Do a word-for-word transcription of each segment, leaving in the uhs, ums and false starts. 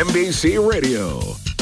M B C Radio.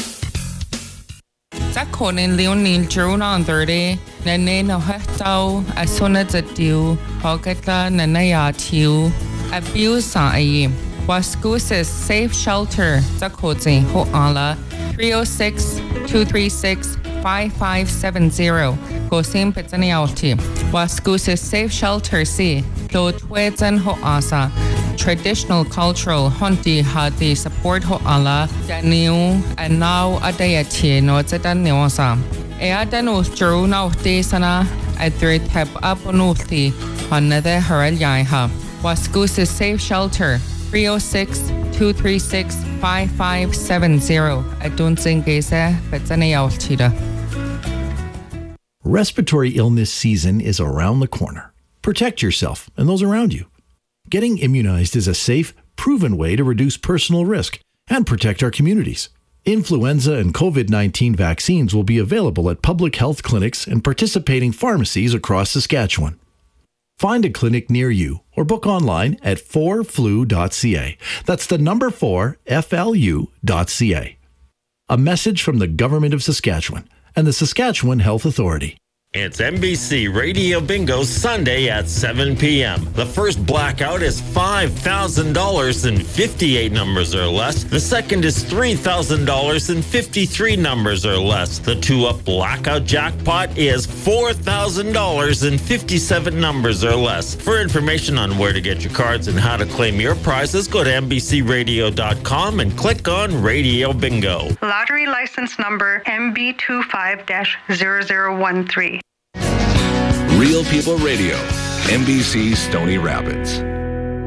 Zakonin Leonin Juna thirty, Nane no Hetau, as soon as a dew, Hogata Nanaya Tiu, abuse I Wascusis Safe Shelter, Zakoti, Hoala, three oh six, two three six, five five seven zero, Gosim Pizzanialti, Wascusis Safe Shelter C, Do Twetzen Hoasa. Traditional cultural hunti hadi support hoala daniu and now adayati no zedan neosa e adanu juru na uti sana adrit heb aponuti hanade haral yaiha waskus safe shelter three oh six, two three six, five five seven zero adun singese betzanayaltida. Respiratory illness season is around the corner. Protect yourself and those around you. Getting immunized is a safe, proven way to reduce personal risk and protect our communities. Influenza and COVID nineteen vaccines will be available at public health clinics and participating pharmacies across Saskatchewan. Find a clinic near you or book online at four flu dot c a. That's the number four, F L U dot C A. A message from the Government of Saskatchewan and the Saskatchewan Health Authority. It's M B C Radio Bingo Sunday at seven p.m. The first blackout is five thousand dollars and fifty-eight numbers or less. The second is three thousand dollars and fifty-three numbers or less. The two-up blackout jackpot is four thousand dollars and fifty-seven numbers or less. For information on where to get your cards and how to claim your prizes, go to M B C radio dot com and click on Radio Bingo. Lottery license number M B two five dash zero zero one three. Real People Radio, M B C Stony Rapids.